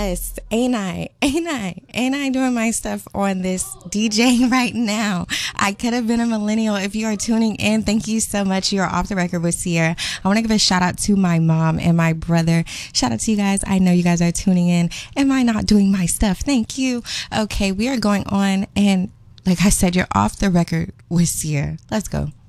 Yes, ain't I doing my stuff on this DJ right now? I could have been a millennial. If you are tuning in, thank you so much. You're off the record with Sierra. I want to give a shout out to my mom and my brother. Shout out to you guys. I know you guys are tuning in. Am I not doing my stuff? Thank you. Okay, we are going on, and like I said, you're off the record with Sierra. Let's go.